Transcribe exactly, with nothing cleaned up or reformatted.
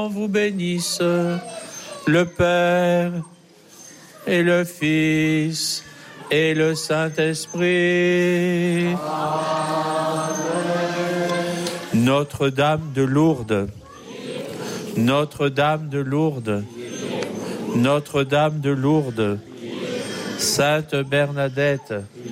vous bénisse, le Père et le Fils et le Saint-Esprit. Notre-Dame de Lourdes, Notre-Dame de Lourdes, Notre-Dame de Lourdes, Sainte Bernadette,